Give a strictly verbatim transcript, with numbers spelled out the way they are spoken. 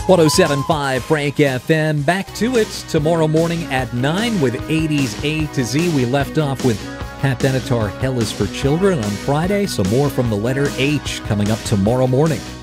one oh seven point five Frank F M. Back to it tomorrow morning at nine with eighties A to Z. We left off with Pat Benatar, Hell is for Children on Friday. So more from the letter H coming up tomorrow morning.